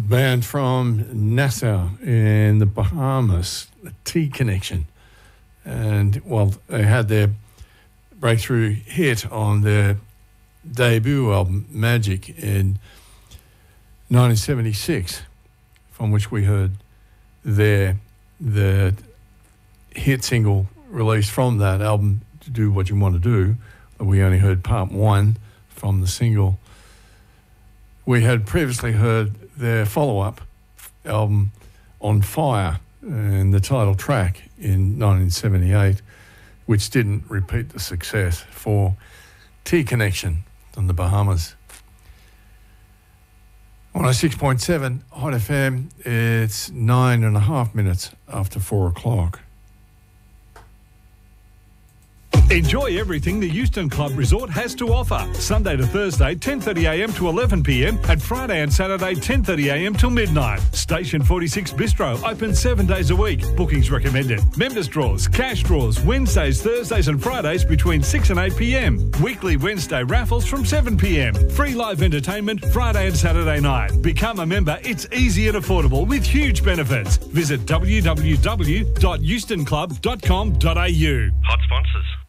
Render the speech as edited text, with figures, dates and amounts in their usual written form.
band from Nassau in the Bahamas, T Connection. And, well, they had their breakthrough hit on their debut album, Magic, in 1976, from which we heard the hit single released from that album, To Do What You Want to Do. We only heard part one from the single. We had previously heard their follow-up album, On Fire, and the title track in 1978, which didn't repeat the success for T Connection on the Bahamas. 106.7 Hot FM, it's 9.5 minutes after 4 o'clock. Enjoy everything the Euston Club Resort has to offer. Sunday to Thursday, 10:30am to 11pm, and Friday and Saturday, 10:30am till midnight. Station 46 Bistro, open 7 days a week. Bookings recommended. Members draws, cash draws, Wednesdays, Thursdays and Fridays between 6 and 8pm. Weekly Wednesday raffles from 7pm. Free live entertainment Friday and Saturday night. Become a member. It's easy and affordable with huge benefits. Visit www.eustonclub.com.au. Hot sponsors.